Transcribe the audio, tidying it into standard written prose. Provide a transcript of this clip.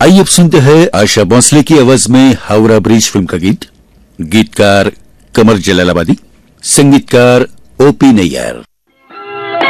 आइए अब सुनते हैं आशा भोसले की आवाज में हावड़ा ब्रिज फिल्म का गीत। गीतकार कमर जलालाबादी, संगीतकार ओपी नैयर।